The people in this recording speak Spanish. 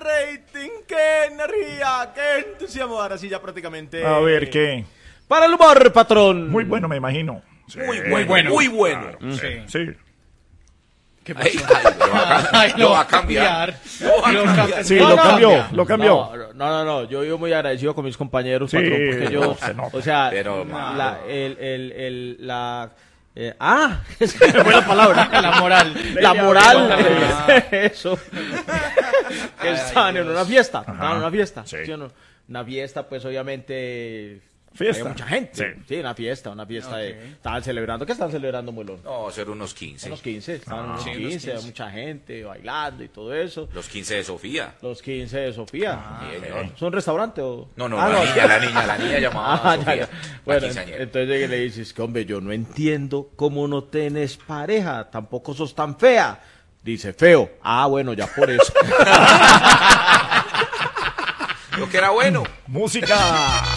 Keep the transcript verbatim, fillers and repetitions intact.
rating, qué energía, qué entusiasmo. Ahora sí ya prácticamente... A ver, ¿qué? Para el humor, patrón. Muy bueno, me imagino. Sí. Muy bueno, muy bueno. Muy bueno. Sí. sí. ¿Qué pasó? Ay, ay, lo, va a, Ay, lo va a cambiar. Lo va a cambiar. Sí, No, lo no, cambió, lo cambió. No, no, no, no, yo vivo muy agradecido con mis compañeros, Sí, patrón, porque yo, no, se nota. o sea, Pero, la, el, el, el, la, eh, ah, es que fue la palabra, La moral. la moral, Ah. eso, que estaban en una fiesta, estaban en una fiesta, Sí. ¿sí o no? Una fiesta, pues, obviamente... Fiesta. Había mucha gente. Sí. Sí, una fiesta, una fiesta. Ok. De, estaban celebrando. ¿Qué estaban celebrando, Molón? No, ser unos quince. Unos quince. Estaban unos sí, unos quince, quince. mucha gente bailando y todo eso. Los quince de Sofía. Los quince de Sofía. Sí, señor. ¿Es un restaurante o...? No, no, Ah, la niña, la niña, la niña llamada Ah, ya, Sofía. ya. La Bueno, quinceañera. entonces llega y le dices que, hombre, yo no entiendo cómo no tenés pareja. Tampoco sos tan fea. Dice, feo. Ah, bueno, ya por eso. Lo que era bueno. Música.